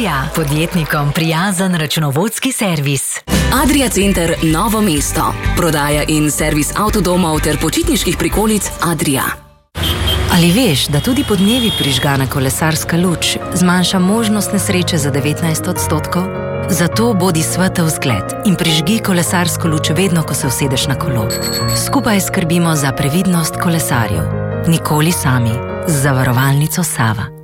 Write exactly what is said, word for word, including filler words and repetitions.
Adria, podjetnikom prijazen računovodski servis. Adria Center Novo mesto. Prodaja in servis avtodomov ter počitniških prikolic Adria. Ali veš, da tudi podnevi prižgana kolesarska luč zmanjša možnost nesreče za devetnajst odstotkov? Zato bodi svetel zgled in prižgi kolesarsko luč vedno, ko se usedeš na kolo. Skupaj skrbimo za previdnost kolesarjev. Nikoli sami. Z zavarovalnico Sava.